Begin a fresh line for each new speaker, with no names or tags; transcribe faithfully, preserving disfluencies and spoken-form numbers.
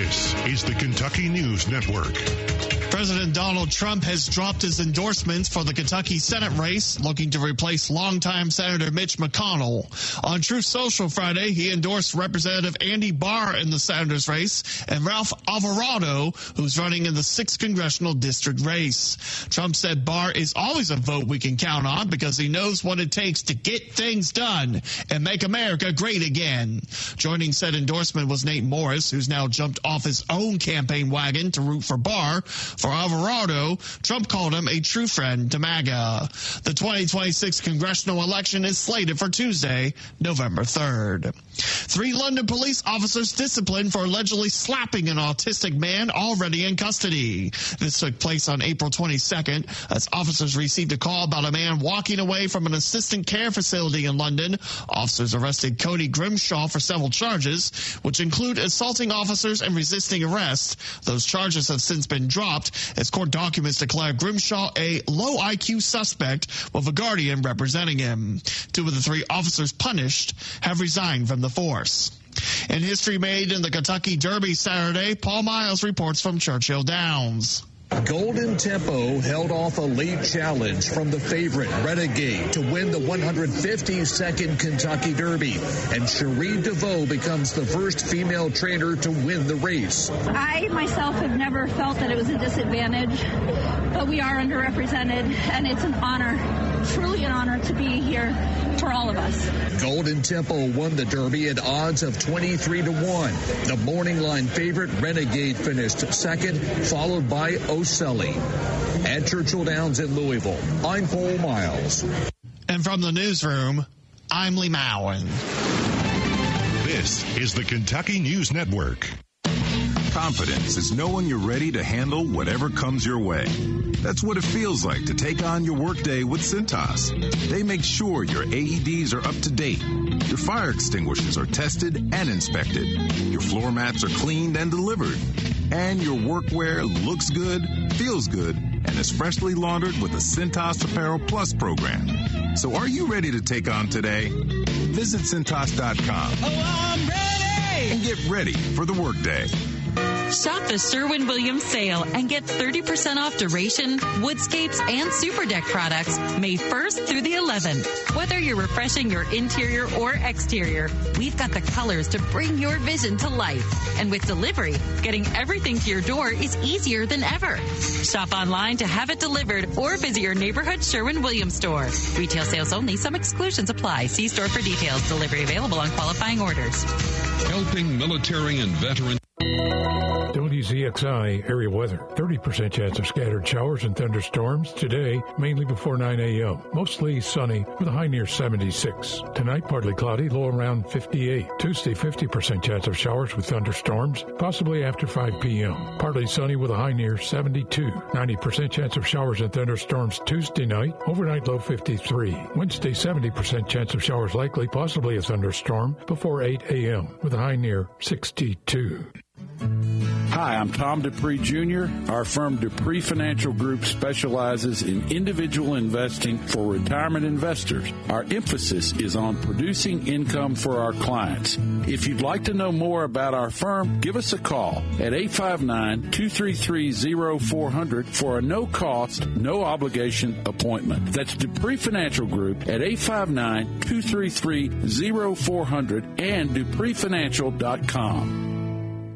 This is the Kentucky News Network.
President Donald Trump has dropped his endorsements for the Kentucky Senate race, looking to replace longtime Senator Mitch McConnell. On Truth Social Friday, he endorsed Representative Andy Barr in the Senator's race and Ralph Alvarado, who's running in the sixth Congressional District race. Trump said Barr is always a vote we can count on because he knows what it takes to get things done and make America great again. Joining said endorsement was Nate Morris, who's now jumped off his own campaign wagon to root for Barr. For Alvarado, Trump called him a true friend to MAGA. The twenty twenty-six congressional election is slated for Tuesday, November third. Three London police officers disciplined for allegedly slapping an autistic man already in custody. This took place on April twenty-second as officers received a call about a man walking away from an assistant care facility in London. Officers arrested Cody Grimshaw for several charges, which include assaulting officers and resisting arrest. Those charges have since been dropped as court documents declare Grimshaw a low I Q suspect with a guardian representing him. Two of the three officers punished have resigned from the force. In history made in the Kentucky Derby Saturday, Paul Miles reports from Churchill Downs.
Golden Tempo held off a late challenge from the favorite Renegade to win the one hundred fifty-second Kentucky Derby, and Cherie DeVoe becomes the first female trainer to win the race.
I myself have never felt that it was a disadvantage, but we are underrepresented, and it's an honor, truly an honor to be here for all of us.
Golden Tempo won the Derby at odds of twenty-three to one. The morning line favorite Renegade finished second, followed by O'Sully. At Churchill Downs in Louisville, I'm Paul Miles.
And from the newsroom, I'm Lee Mowen.
This is the Kentucky News Network.
Confidence is knowing you're ready to handle whatever comes your way. That's what it feels like to take on your workday with Cintas. They make sure your A E Ds are up to date, your fire extinguishers are tested and inspected, your floor mats are cleaned and delivered, and your workwear looks good, feels good, and is freshly laundered with the Cintas Apparel Plus program. So are you ready to take on today? Visit Cintas dot com.
Oh, I'm ready!
And get ready for the workday.
Shop the Sherwin-Williams sale and get thirty percent off Duration, Woodscapes, and Super Deck products May first through the eleventh. Whether you're refreshing your interior or exterior, we've got the colors to bring your vision to life. And with delivery, getting everything to your door is easier than ever. Shop online to have it delivered or visit your neighborhood Sherwin-Williams store. Retail sales only. Some exclusions apply. See store for details. Delivery available on qualifying orders.
Helping military and veterans.
W Z X I area weather. thirty percent chance of scattered showers and thunderstorms today, mainly before nine a.m. Mostly sunny with a high near seventy-six. Tonight, partly cloudy, low around fifty-eight. Tuesday, fifty percent chance of showers with thunderstorms, possibly after five p.m. Partly sunny with a high near seventy-two. ninety percent chance of showers and thunderstorms Tuesday night, overnight low fifty-three. Wednesday, seventy percent chance of showers likely, possibly a thunderstorm, before eight a.m. with a high near sixty-two.
Hi, I'm Tom Dupree, Junior Our firm Dupree Financial Group specializes in individual investing for retirement investors. Our emphasis is on producing income for our clients. If you'd like to know more about our firm, give us a call at eight five nine, two three three, zero four zero zero for a no-cost, no-obligation appointment. That's Dupree Financial Group at eight five nine, two three three, zero four zero zero and dupree financial dot com.